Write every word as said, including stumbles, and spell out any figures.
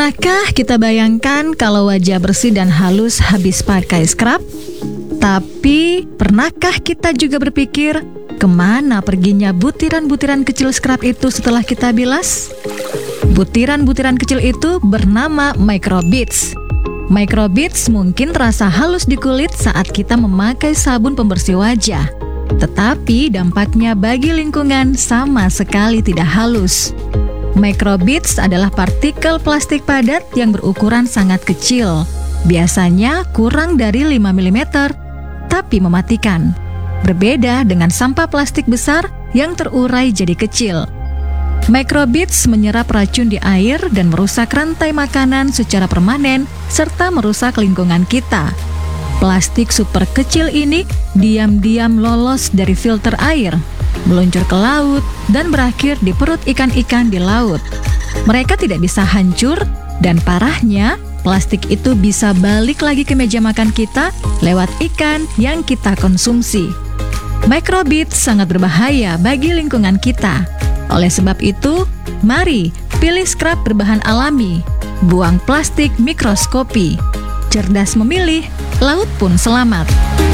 Pernahkah kita bayangkan kalau wajah bersih dan halus habis pakai scrub? Tapi, pernahkah kita juga berpikir, kemana perginya butiran-butiran kecil scrub itu setelah kita bilas? Butiran-butiran kecil itu bernama microbeads. Microbeads mungkin terasa halus di kulit saat kita memakai sabun pembersih wajah. Tetapi dampaknya bagi lingkungan sama sekali tidak halus. Microbeads adalah partikel plastik padat yang berukuran sangat kecil. Biasanya kurang dari lima milimeter, tapi mematikan. Berbeda dengan sampah plastik besar yang terurai jadi kecil. Microbeads menyerap racun di air dan merusak rantai makanan secara permanen serta merusak lingkungan kita. Plastik super kecil ini diam-diam lolos dari filter air, meluncur ke laut, dan berakhir di perut ikan-ikan di laut. Mereka tidak bisa hancur, dan parahnya, plastik itu bisa balik lagi ke meja makan kita lewat ikan yang kita konsumsi. Microbeads sangat berbahaya bagi lingkungan kita. Oleh sebab itu, mari pilih scrub berbahan alami, buang plastik mikroskopi. Cerdas memilih, laut pun selamat.